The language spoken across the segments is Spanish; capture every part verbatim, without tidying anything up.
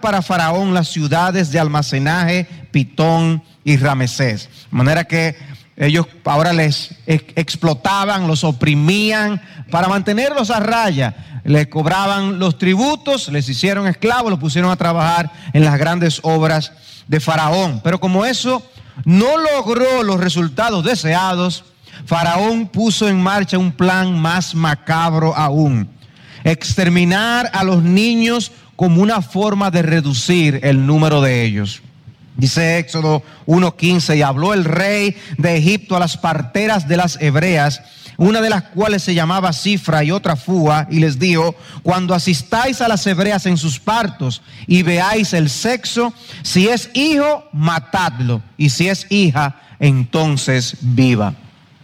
para Faraón las ciudades de almacenaje, Pitón y Ramesés. De manera que ellos ahora les explotaban, los oprimían para mantenerlos a raya. Les cobraban los tributos, les hicieron esclavos, los pusieron a trabajar en las grandes obras de Faraón. Pero como eso no logró los resultados deseados, Faraón puso en marcha un plan más macabro aún: exterminar a los niños como una forma de reducir el número de ellos. Dice Éxodo uno quince: y habló el rey de Egipto a las parteras de las hebreas, una de las cuales se llamaba Cifra y otra Fua, y les dijo: cuando asistáis a las hebreas en sus partos y veáis el sexo, si es hijo, matadlo, y si es hija, entonces viva.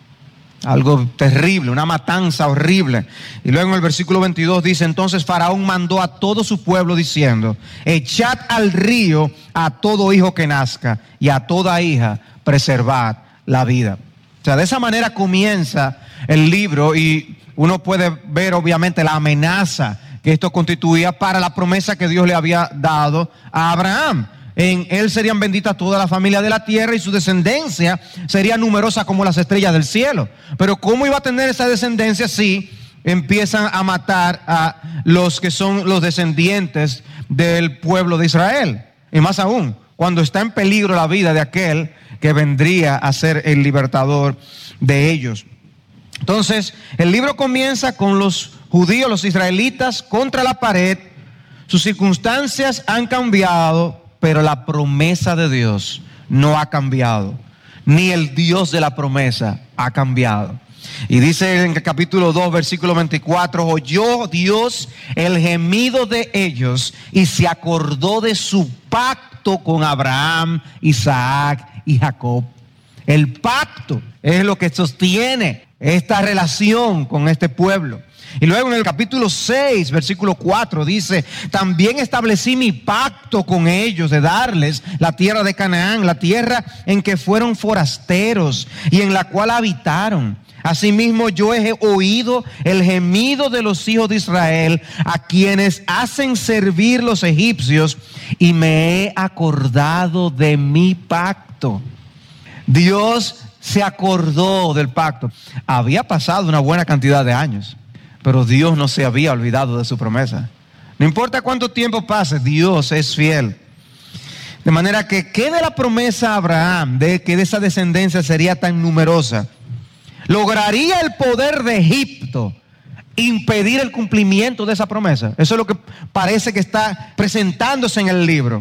Algo terrible, una matanza horrible. Y luego en el versículo veintidós dice: entonces Faraón mandó a todo su pueblo diciendo: echad al río a todo hijo que nazca, y a toda hija preservad la vida. O sea, de esa manera comienza el libro, y uno puede ver obviamente la amenaza que esto constituía para la promesa que Dios le había dado a Abraham. En él serían benditas toda la familia de la tierra, y su descendencia sería numerosa como las estrellas del cielo. Pero ¿cómo iba a tener esa descendencia si empiezan a matar a los que son los descendientes del pueblo de Israel? Y más aún, cuando está en peligro la vida de aquel que vendría a ser el libertador de ellos. Entonces, el libro comienza con los judíos, los israelitas, contra la pared. Sus circunstancias han cambiado, pero la promesa de Dios no ha cambiado, ni el Dios de la promesa ha cambiado. Y dice en el capítulo dos, versículo veinticuatro: oyó Dios el gemido de ellos y se acordó de su pacto con Abraham, Isaac y Jacob. El pacto es lo que sostiene esta relación con este pueblo. Y luego en el capítulo seis, versículo cuatro dice: también establecí mi pacto con ellos de darles la tierra de Canaán, la tierra en que fueron forasteros y en la cual habitaron. Asimismo yo he oído el gemido de los hijos de Israel, a quienes hacen servir los egipcios, y me he acordado de mi pacto. Dios se acordó del pacto. Había pasado una buena cantidad de años, pero Dios no se había olvidado de su promesa. No importa cuánto tiempo pase, Dios es fiel. De manera que, ¿qué de la promesa a Abraham de que de esa descendencia sería tan numerosa? ¿Lograría el poder de Egipto impedir el cumplimiento de esa promesa? Eso es lo que parece que está presentándose en el libro,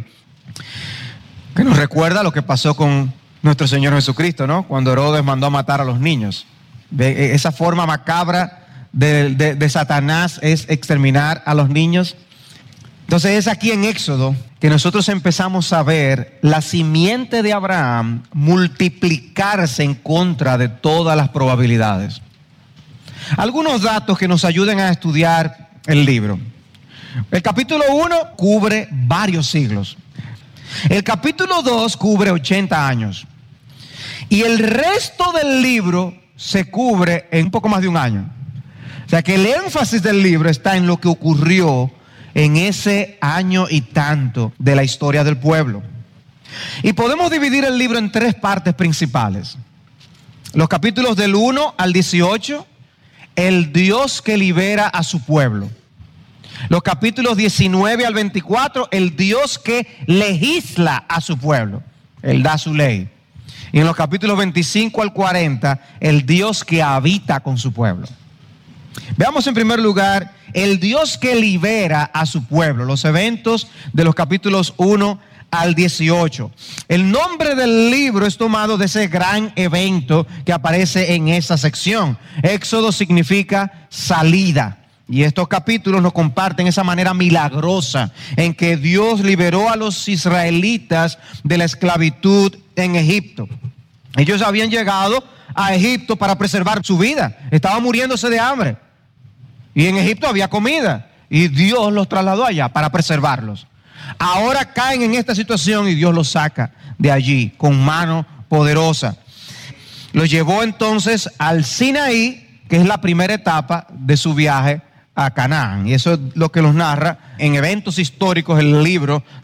que nos recuerda lo que pasó con nuestro Señor Jesucristo, ¿no? Cuando Herodes mandó a matar a los niños. De esa forma macabra De, de, de Satanás es exterminar a los niños. Entonces es aquí en Éxodo que nosotros empezamos a ver la simiente de Abraham multiplicarse en contra de todas las probabilidades. Algunos datos que nos ayuden a estudiar el libro. El capítulo uno cubre varios siglos. El capítulo dos cubre ochenta años. Y el resto del libro se cubre en un poco más de un año. O sea que el énfasis del libro está en lo que ocurrió en ese año y tanto de la historia del pueblo. Y podemos dividir el libro en tres partes principales. Los capítulos del uno al dieciocho, el Dios que libera a su pueblo. Los capítulos diecinueve al veinticuatro, el Dios que legisla a su pueblo. Él da su ley. Y en los capítulos veinticinco al cuarenta, el Dios que habita con su pueblo. Veamos en primer lugar el Dios que libera a su pueblo, los eventos de los capítulos uno al dieciocho. El nombre del libro es tomado de ese gran evento que aparece en esa sección. Éxodo significa salida. Y estos capítulos nos comparten esa manera milagrosa en que Dios liberó a los israelitas de la esclavitud en Egipto. Ellos habían llegado a Egipto para preservar su vida. Estaban muriéndose de hambre. Y en Egipto había comida. Y Dios los trasladó allá para preservarlos. Ahora caen en esta situación y Dios los saca de allí con mano poderosa. Los llevó entonces al Sinaí, que es la primera etapa de su viaje a Canaán. Y eso es lo que los narra en eventos históricos el libro